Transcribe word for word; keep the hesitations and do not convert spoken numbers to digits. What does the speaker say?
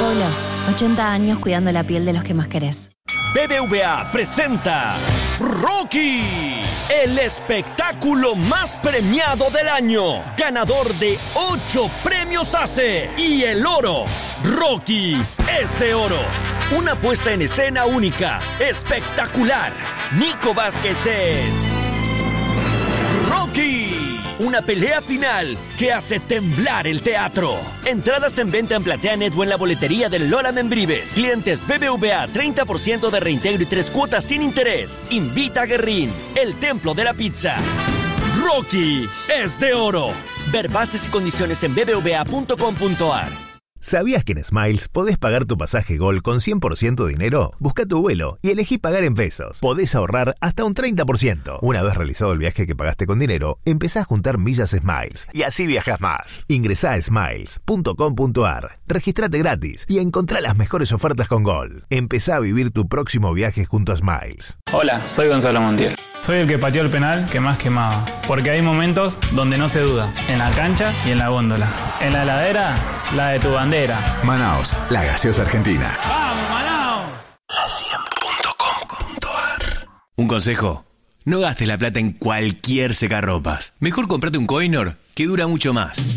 Seguros, ochenta años cuidando la piel de los que más querés. B B V A presenta Rocky, el espectáculo más premiado del año, ganador de ocho premios A C E y el oro. Rocky es de oro. Una puesta en escena única, espectacular. Nico Vázquez es Rocky. Una pelea final que hace temblar el teatro. Entradas en venta en PlateaNet o en la boletería del Lola Membrives. Clientes B B V A, treinta por ciento de reintegro y tres cuotas sin interés. Invita a Guerrín, el templo de la pizza. Rocky es de oro. Ver bases y condiciones en b b v a punto com punto a r. ¿Sabías que en Smiles podés pagar tu pasaje Gol con cien por ciento dinero? Busca tu vuelo y elegí pagar en pesos. Podés ahorrar hasta un treinta por ciento. Una vez realizado el viaje que pagaste con dinero, empezá a juntar millas Smiles y así viajás más. Ingresá a smiles punto com punto a r, registrate gratis y encontrá las mejores ofertas con Gol. Empezá a vivir tu próximo viaje junto a Smiles. Hola, soy Gonzalo Montiel. Soy el que pateó el penal que más quemaba, porque hay momentos donde no se duda, en la cancha y en la góndola. En la heladera, la de tu bandera. Manaos, la gaseosa argentina. ¡Vamos, Manaos! la cien punto com punto a r. Un consejo, no gastes la plata en cualquier secarropas. Mejor comprate un Coinor que dura mucho más.